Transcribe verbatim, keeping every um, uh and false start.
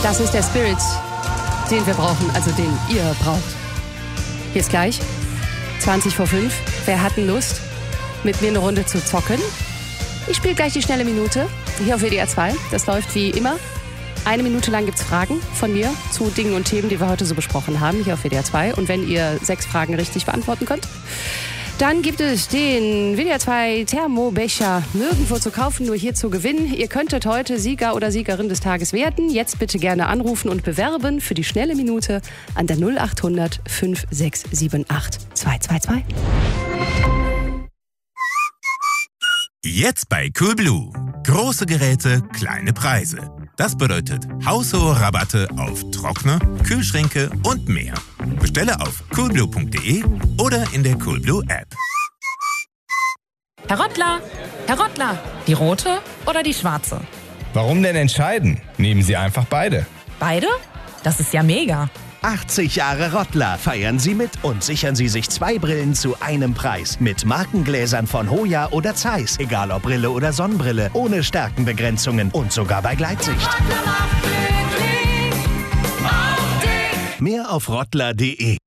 Das ist der Spirit, den wir brauchen, also den ihr braucht. Jetzt gleich, zwanzig vor fünf. Wer hat denn Lust, mit mir eine Runde zu zocken? Ich spiele gleich die schnelle Minute hier auf W D R zwei. Das läuft wie immer. Eine Minute lang gibt's Fragen von mir zu Dingen und Themen, die wir heute so besprochen haben, hier auf W D R zwei. Und wenn ihr sechs Fragen richtig beantworten könnt, dann gibt es den W D R zwei Thermobecher nirgendwo zu kaufen, nur hier zu gewinnen. Ihr könntet heute Sieger oder Siegerin des Tages werden. Jetzt bitte gerne anrufen und bewerben für die schnelle Minute an der null acht hundert fünf sechs sieben acht zwei zwei zwei. Jetzt bei Coolblue. Große Geräte, kleine Preise. Das bedeutet haushohe Rabatte auf Trockner, Kühlschränke und mehr. Bestelle auf coolblue punkt de oder in der Coolblue App. Herr Rottler, Herr Rottler, die rote oder die schwarze? Warum denn entscheiden? Nehmen Sie einfach beide. Beide? Das ist ja mega. achtzig Jahre Rottler feiern Sie mit und sichern Sie sich zwei Brillen zu einem Preis. Mit Markengläsern von Hoya oder Zeiss. Egal ob Brille oder Sonnenbrille. Ohne Stärkenbegrenzungen und sogar bei Gleitsicht. Mehr auf rottler punkt de.